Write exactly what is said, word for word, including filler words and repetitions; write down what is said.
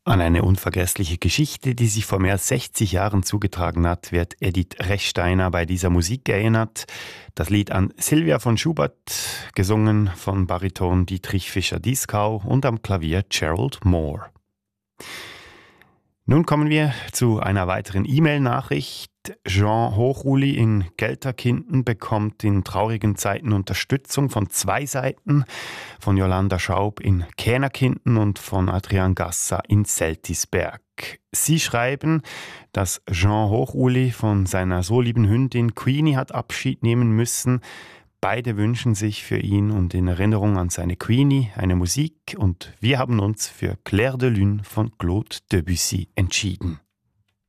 An eine unvergessliche Geschichte, die sich vor mehr als sechzig Jahren zugetragen hat, wird Edith Rechsteiner bei dieser Musik erinnert. Das Lied an Sylvia von Schubert, gesungen von Bariton Dietrich Fischer-Dieskau und am Klavier Gerald Moore. Nun kommen wir zu einer weiteren E-Mail-Nachricht. Jean Hochuli in Gelterkinden bekommt in traurigen Zeiten Unterstützung von zwei Seiten, von Jolanda Schaub in Kähnerkinden und von Adrian Gassa in Seltisberg. Sie schreiben, dass Jean Hochuli von seiner so lieben Hündin Queenie hat Abschied nehmen müssen. Beide wünschen sich für ihn und in Erinnerung an seine Queenie eine Musik, und wir haben uns für Clair de Lune von Claude Debussy entschieden.